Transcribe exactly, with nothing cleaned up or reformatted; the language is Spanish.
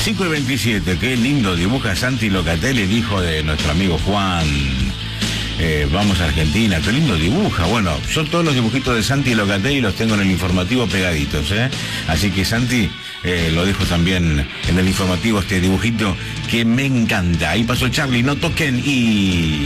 cinco y veintisiete, qué lindo dibuja Santi Locatelli, el hijo de nuestro amigo Juan. Eh, vamos a Argentina, qué lindo dibuja. Bueno, yo todos los dibujitos de Santi Locatelli los tengo en el informativo pegaditos, ¿eh? Así que Santi, eh, lo dejo también en el informativo, este dibujito que me encanta. Ahí pasó Charlie, no toquen y...